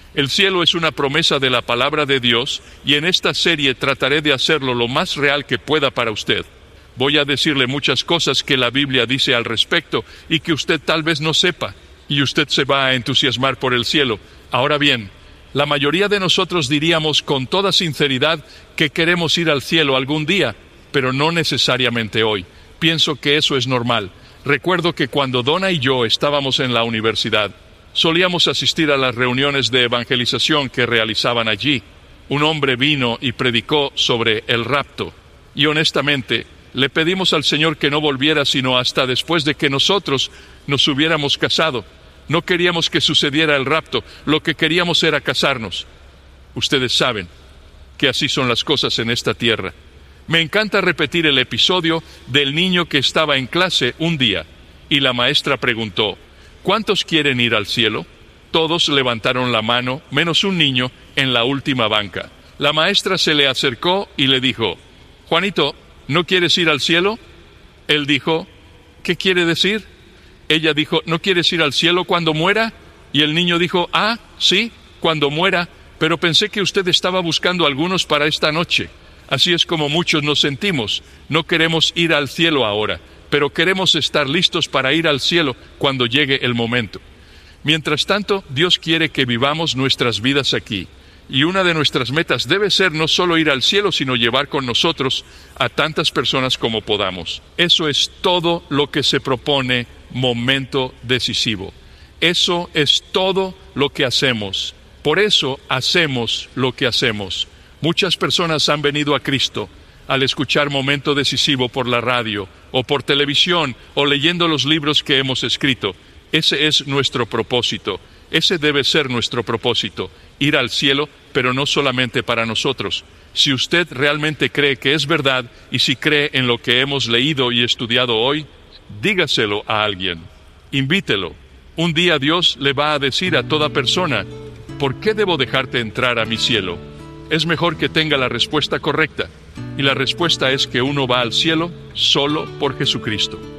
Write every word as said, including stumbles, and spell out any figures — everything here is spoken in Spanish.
El cielo es una promesa de la palabra de Dios y en esta serie trataré de hacerlo lo más real que pueda para usted. Voy a decirle muchas cosas que la Biblia dice al respecto y que usted tal vez no sepa, y usted se va a entusiasmar por el cielo. Ahora bien, la mayoría de nosotros diríamos con toda sinceridad que queremos ir al cielo algún día, pero no necesariamente hoy. Pienso que eso es normal. Recuerdo que cuando Donna y yo estábamos en la universidad, solíamos asistir a las reuniones de evangelización que realizaban allí. Un hombre vino y predicó sobre el rapto, y honestamente, le pedimos al Señor que no volviera sino hasta después de que nosotros nos hubiéramos casado. No queríamos que sucediera el rapto, lo que queríamos era casarnos. Ustedes saben que así son las cosas en esta tierra. Me encanta repetir el episodio del niño que estaba en clase un día, y la maestra preguntó, ¿cuántos quieren ir al cielo? Todos levantaron la mano, menos un niño en la última banca. La maestra se le acercó y le dijo, Juanito, ¿no quieres ir al cielo? Él dijo, ¿qué quiere decir? Ella dijo, ¿no quieres ir al cielo cuando muera? Y el niño dijo, ah, sí, cuando muera, pero pensé que usted estaba buscando algunos para esta noche. Así es como muchos nos sentimos. No queremos ir al cielo ahora, pero queremos estar listos para ir al cielo cuando llegue el momento. Mientras tanto, Dios quiere que vivamos nuestras vidas aquí. Y una de nuestras metas debe ser no solo ir al cielo, sino llevar con nosotros a tantas personas como podamos. Eso es todo lo que se propone Momento Decisivo. Eso es todo lo que hacemos. Por eso hacemos lo que hacemos. Muchas personas han venido a Cristo al escuchar Momento Decisivo por la radio, o por televisión, o leyendo los libros que hemos escrito. Ese es nuestro propósito. Ese debe ser nuestro propósito, ir al cielo, pero no solamente para nosotros. Si usted realmente cree que es verdad, y si cree en lo que hemos leído y estudiado hoy, dígaselo a alguien, invítelo. Un día Dios le va a decir a toda persona, ¿por qué debo dejarte entrar a mi cielo? Es mejor que tenga la respuesta correcta, y la respuesta es que uno va al cielo solo por Jesucristo.